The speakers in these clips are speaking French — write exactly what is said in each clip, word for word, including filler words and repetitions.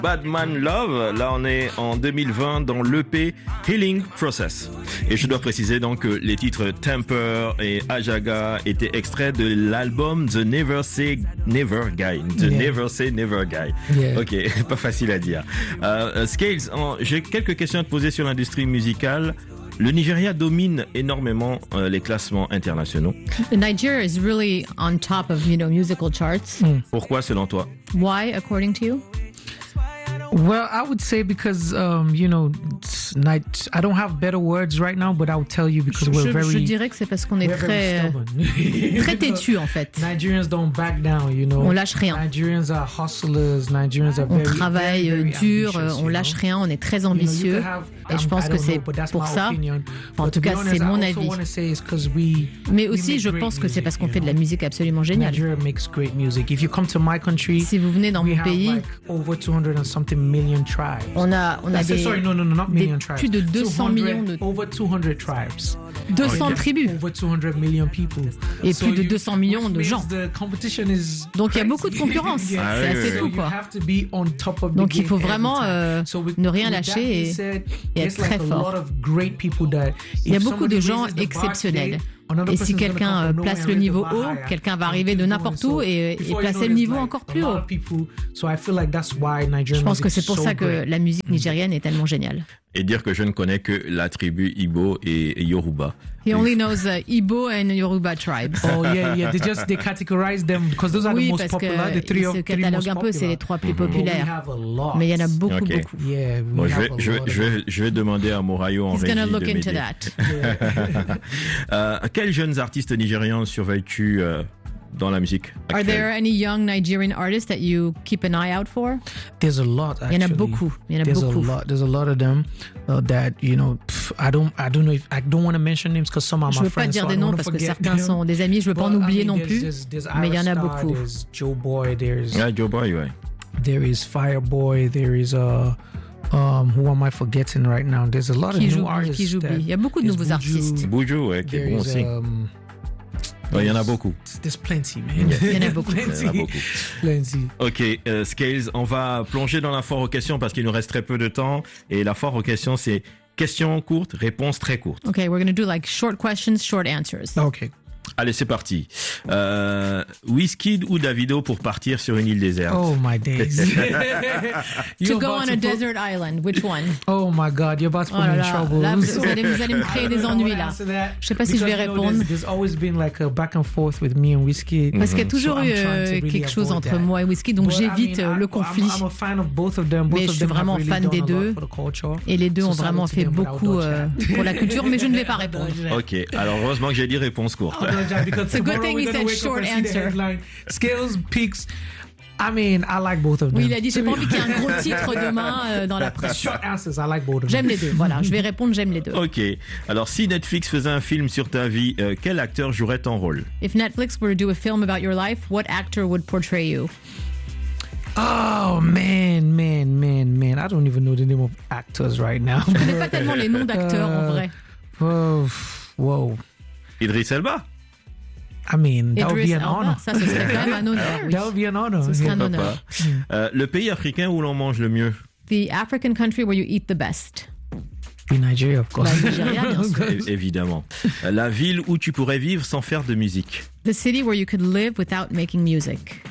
Bad Man Love, là on est en deux mille vingt dans l'E P Healing Process. Et je dois préciser donc que les titres Temper et Ajaga étaient extraits de l'album The Never Say Never Guy. The yeah. Never Say Never Guy. Yeah. Ok, pas facile à dire. Euh, Scales, en, j'ai quelques questions à te poser sur l'industrie musicale. Le Nigeria domine énormément euh, les classements internationaux. Nigeria is really on top of, you know, musical charts. Mm. Pourquoi selon toi? Why, according to you? Well, I would say because, um, you know, night, I don't have better words right now, but I would tell you because je, we're je, very... Je dirais que c'est parce qu'on est très, très têtu, en fait. Nigerians don't back down, you know. On lâche rien. Nigerians are hustlers, Nigerians are on very, travaille very, very dur, ambitious, on lâche rien, on est très ambitieux. You know, have, et je pense que c'est pour ça, en tout cas c'est mon avis. We, Mais aussi je pense que c'est parce qu'on fait de la musique absolument géniale. Nigeria makes great music. If you come to my country, si vous venez dans mon pays, like over two hundred and something million tribes. On a, on a des, sorry, no, no, no, not million des tribes. plus de deux cents millions de over two hundred tribes. deux cents okay. tribus. Over two hundred million people. Et so plus de you, deux cents millions de gens. Donc il y a beaucoup de concurrence. yeah. ah, c'est oui, assez oui. fou quoi. So Donc il faut vraiment euh, so with, ne rien lâcher et, said, et être très like fort. Il y a beaucoup de gens exceptionnels. Et si quelqu'un place le niveau haut, quelqu'un va arriver de n'importe où et, et placer le niveau encore plus haut. Je pense que c'est pour ça que la musique nigérienne est tellement géniale. Et dire que je ne connais que la tribu Igbo et Yoruba. He only knows uh, Igbo and Yoruba tribes. Oh yeah, yeah. They just they categorize them because those are oui, the most popular. The three ils se cataloguent un peu, c'est les trois plus populaires. Mm-hmm. Mais il y en a beaucoup, okay. beaucoup. Yeah, bon, je vais, je vais, je vais, je vais demander à Morayo en He's régie gonna look de into m'aider. that. euh, quels jeunes artistes nigérians surveilles-tu euh, dans la musique actuelle? Are there any young Nigerian artists that you keep an eye out for? There's a lot. Actually. Il y en a beaucoup. Il y en a There's beaucoup. a lot. There's a lot of them uh, that you know. Pff, I don't. I don't know if I don't want to mention names because some are my friends. Je veux pas dire so des noms parce que certains them. sont des amis. Je veux pas en oublier I mean, non plus. There's, there's mais il y en a Star, beaucoup. There's Joe Boy. There's. Yeah, Joe Boy, ouais. There is Fireboy. There is a. Uh, um, who am I forgetting right now? There's a lot qui of joue, new artists. Qui joue Il y a beaucoup de nouveaux Buju, artistes. Buju, ouais, qui est bon aussi. Um, Il y en a beaucoup. There's plenty, man. Il y en a beaucoup. Il y en a beaucoup. Plenty. Ok, euh, Scales, on va plonger dans la foire aux questions parce qu'il nous reste très peu de temps. Et la foire aux questions, c'est questions courtes, réponses très courtes. Ok, we're going to do like short questions, short answers. Ok. Allez, c'est parti. Euh, Wizkid ou Davido pour partir sur une île déserte? Oh my days. To go on a desert island, which one? Oh my God, you're about to put oh me in là, trouble. Là, vous, allez, vous allez me créer des ennuis là. Je sais pas si je vais répondre. There's, there's always been like a back and forth with me and Wizkid. Parce qu'il y a toujours so eu euh, really quelque chose entre that. moi et Wizkid, donc But j'évite I mean, le I'm, conflit. I'm a fan of both of them. Both mais of je suis them vraiment really fan des deux. Et les deux so ont vraiment fait beaucoup euh, pour la culture, mais je ne vais pas répondre. Ok, alors heureusement que j'ai dit réponse courte. It's a good thing he said short answer. Scales, Peaks. I mean, I like both of them. Oui, il a dit, j'ai pas envie qu'il y ait un gros titre demain euh, dans la presse. Short answers, I like both of them. J'aime les deux, voilà. Je vais répondre, j'aime les deux. Ok. Alors, si Netflix faisait un film sur ta vie, euh, quel acteur jouerait ton rôle? If Netflix were to do a film about your life, what actor would portray you? Oh man, man, man, man. I don't even know the name of actors right now. Je connais pas tellement les noms d'acteurs uh, en vrai. Oh, wow. Idriss Elba? I mean, that Idris would be an Elba, honor. Ça, ce serait quand même un honneur. Oui. That would be an honor. Ce serait yeah. un honneur. Euh, le pays africain où l'on mange le mieux? The African country where you eat the best. Be Nigeria, of course. Bah, Nigeria, bien sûr. É- évidemment. La ville où tu pourrais vivre sans faire de musique? The city where you could live without making music.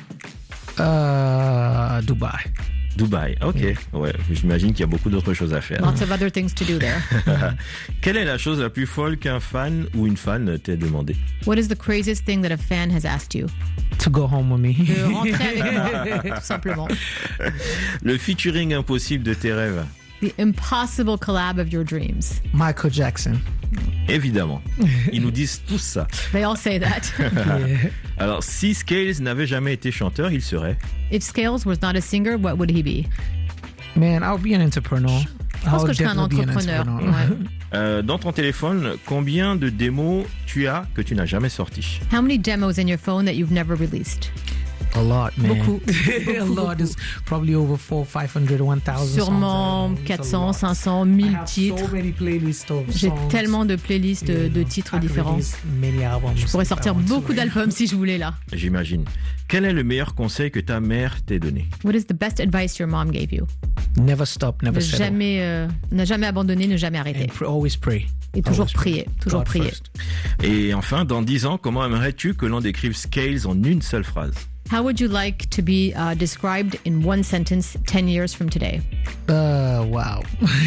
Uh, Dubai. Dubaï, ok. Yeah. Ouais, j'imagine qu'il y a beaucoup d'autres choses à faire. Lots of other things to do there. Quelle est la chose la plus folle qu'un fan ou une fan t'ait demandé? What is the craziest thing that a fan has asked you? To go home with me. De rentrer avec moi, tout simplement. Le featuring impossible de tes rêves? The impossible collab of your dreams. Michael Jackson. Évidemment. Ils nous disent tous ça. They all say that. Yeah. Alors, si Scales n'avait jamais été chanteur, il serait? If Scales was not a singer, what would he be? Man, I would be an entrepreneur. Je pense que je serais un entrepreneur. Ouais. Euh, dans ton téléphone, combien de démos tu as que tu n'as jamais sorti? How many demos in your phone that you've never released? A lot, man. Beaucoup. A lot is probably over four, five hundred, one thousand. Sûrement quatre cents, cinq cents, mille titres. So many playlists of J'ai songs. tellement de playlists de, de titres différents. Je pourrais sortir beaucoup d'albums si je voulais là. J'imagine. Quel est le meilleur conseil que ta mère t'ait donné? What is the best advice your mom gave you? Never stop, never Ne settle. jamais, euh, ne jamais abandonner, ne jamais arrêter. And pr- always pray. Et toujours Always prier, pray. toujours God prier. first. Et enfin, dans dix ans, comment aimerais-tu que l'on décrive Scales en une seule phrase? How would you like to be uh, described in one sentence ten years from today? Uh, wow.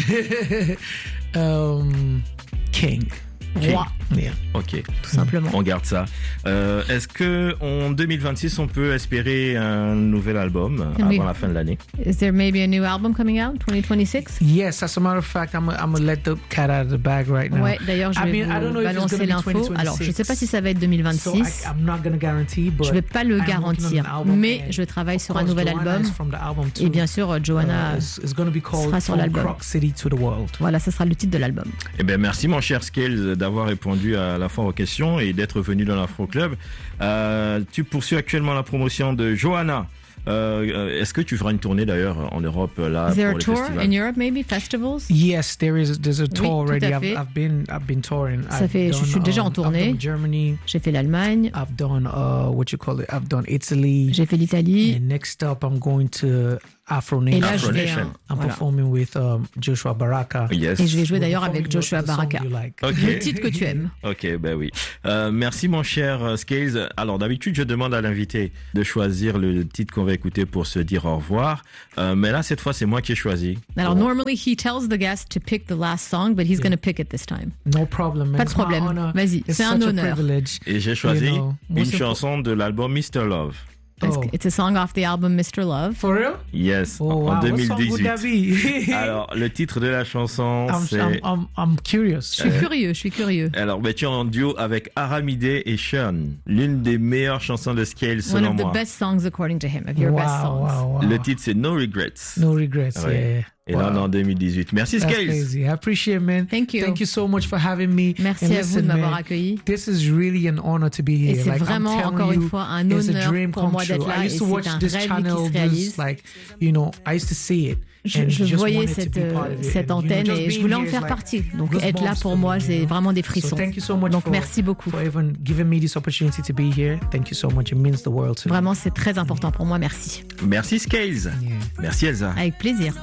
um, king. Roi, Yeah. Ok, tout simplement. on garde ça. Euh, Est-ce que en deux mille vingt-six, on peut espérer un nouvel album Oui. avant la fin de l'année? Is there maybe a new album coming out, twenty twenty-six? Yes, as a matter of fact, I'm I'm gonna let the cat out of the bag right now. Ouais, d'ailleurs, je I vais mean, I don't know vous if it's balancer gonna be l'info. twenty twenty-six. Alors, je ne sais pas si ça va être deux mille So vingt-six. I, I'm not gonna guarantee, but Je ne vais pas le I'm working on garantir, an album, mais and je travaille of sur un course, nouvel Joanna album. is from the album too. Et bien sûr, Joanna Uh, it's, it's gonna be called sera sur From l'album. Croc City to the World. Voilà, ça sera le titre de l'album. Eh bien, merci mon cher Scales d'avoir répondu à la fois aux questions et d'être venu dans l'Afro Club. Euh, tu poursuis actuellement la promotion de Joanna. Euh, Est-ce que tu feras une tournée d'ailleurs en Europe là Is there pour a les tour festivals? in Europe, maybe festivals? Yes, there is. There's a tour tout already. à I've, fait. I've been I've been touring. Ça I've fait- je done, suis déjà en um, tournée. I've done Germany. J'ai fait l'Allemagne, I've done uh what you call it. I've done Italy. j'ai fait l'Italie. And next up, I'm going to Afro Et Nation. là, je Afro vais, Nation. euh, I'm voilà. performing with um, Joshua Baraka. Yes. Et je vais jouer d'ailleurs We're avec performing Joshua the song Baraka. you like. Ok. Le titre que tu aimes. Ok, ben oui. Euh, merci mon cher euh, Scales. Alors d'habitude, je demande à l'invité de choisir le titre qu'on va écouter pour se dire au revoir. Euh, mais là, cette fois, c'est moi qui ai choisi. Alors, Bon. normally he tells the guest to pick the last song, but he's going to pick it this time. No problem, man. Pas de It's my problème. honor. Vas-y, It's c'est un such a honneur. privilege. Et j'ai choisi You know, une most of- chanson de l'album mister Love. Parce Oh. que It's a song off the album mister Love. For real? Yes, Oh, en wow. What song would that deux mille dix-huit. be? Alors, le titre de la chanson, I'm, c'est... I'm, I'm, I'm curious. Je suis curieux, je suis curieux. Alors, ben, tu es en duo avec Aramide et Sean. L'une des meilleures chansons de Scales, One selon of the moi. best songs according to him, of your wow, best songs. wow, wow. Le titre, c'est No Regrets. No regrets, Ouais. yeah. Et là, on est en deux mille dix-huit. Merci, That's Scales. crazy. I appreciate it, man. Thank you. Thank you so much for having me. Merci And à vous de listen, m'avoir man, accueilli. This is really an honor to be here. Et c'est like, vraiment, I'm telling encore une you, fois, un it's a honneur dream pour come moi d'être true. là I et used to c'est watch un this rêve qui channel, se réalise. just like, you know, I used to see it. Je, and je just voyais wanted to cette, be part of it. cette And, you know, antenne just et je being voulais en here is faire like partie. Donc goosebumps être là pour for moi, me, c'est you know? vraiment des So frissons. thank you so much Donc for, merci beaucoup. for even giving me this opportunity to be here. Thank you so much. It means the world to me. Vraiment, c'est très important pour moi. Merci. Merci, Scales. Yeah. Merci, Elsa. Avec plaisir.